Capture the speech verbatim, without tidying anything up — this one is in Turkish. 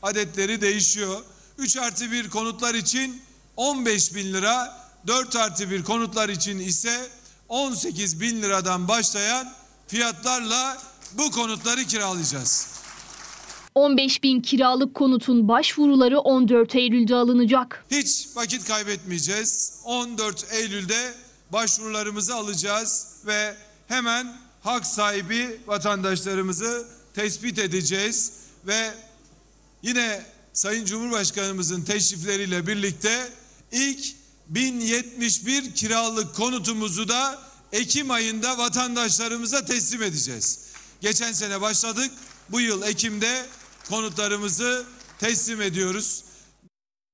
adetleri değişiyor. üç artı bir konutlar için on beş bin lira, dört artı bir konutlar için ise on sekiz bin liradan başlayan fiyatlarla bu konutları kiralayacağız. on beş bin kiralık konutun başvuruları on dört Eylül'de alınacak. Hiç vakit kaybetmeyeceğiz. on dört Eylül'de başvurularımızı alacağız ve hemen hak sahibi vatandaşlarımızı tespit edeceğiz ve yine Sayın Cumhurbaşkanımızın teşrifleriyle birlikte ilk bin yetmiş bir kiralık konutumuzu da Ekim ayında vatandaşlarımıza teslim edeceğiz. Geçen sene başladık. Bu yıl Ekim'de konutlarımızı teslim ediyoruz.